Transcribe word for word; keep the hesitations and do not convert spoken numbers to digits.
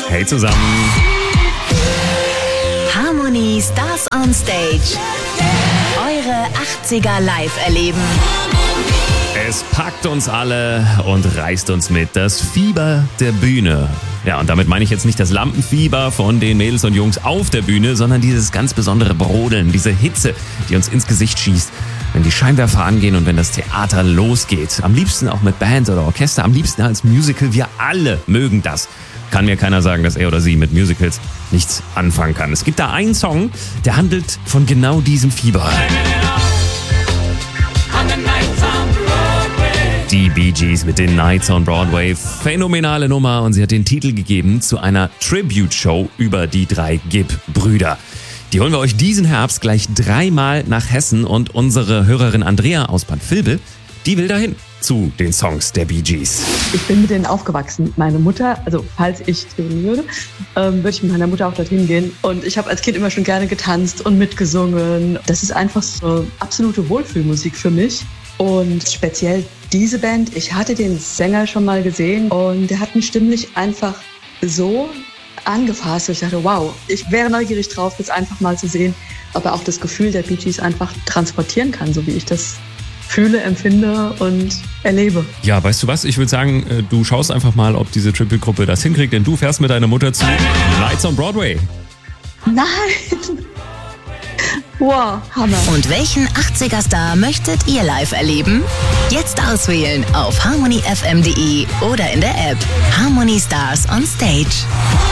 Hey zusammen. Harmony Stars on Stage. Eure achtziger live erleben. Es packt uns alle und reißt uns mit. Das Fieber der Bühne. Ja, und damit meine ich jetzt nicht das Lampenfieber von den Mädels und Jungs auf der Bühne, sondern dieses ganz besondere Brodeln, diese Hitze, die uns ins Gesicht schießt, wenn die Scheinwerfer angehen und wenn das Theater losgeht. Am liebsten auch mit Band oder Orchester, am liebsten als Musical. Wir alle mögen das. Kann mir keiner sagen, dass er oder sie mit Musicals nichts anfangen kann. Es gibt da einen Song, der handelt von genau diesem Fieber. Die Bee Gees mit den Nights on Broadway. Phänomenale Nummer und sie hat den Titel gegeben zu einer Tribute-Show über die drei Gibb-Brüder. Die holen wir euch diesen Herbst gleich dreimal nach Hessen und unsere Hörerin Andrea aus Bad Vilbel, die will dahin zu den Songs der Bee Gees. Ich bin mit denen aufgewachsen. Meine Mutter, also falls ich drehen würde, ähm, würde ich mit meiner Mutter auch dorthin gehen. Und ich habe als Kind immer schon gerne getanzt und mitgesungen. Das ist einfach so absolute Wohlfühlmusik für mich. Und speziell diese Band, ich hatte den Sänger schon mal gesehen und der hat mich stimmlich einfach so angefasst. Ich dachte, wow, ich wäre neugierig drauf, das einfach mal zu sehen, ob er auch das Gefühl der Bee Gees einfach transportieren kann, so wie ich das fühle, empfinde und erlebe. Ja, weißt du was? Ich würde sagen, du schaust einfach mal, ob diese Triple-Gruppe das hinkriegt, denn du fährst mit deiner Mutter zu Nights on Broadway. Nein! Wow, Hammer. Und welchen achtziger-Star möchtet ihr live erleben? Jetzt auswählen auf harmony f m punkt d e oder in der App Harmony Stars on Stage.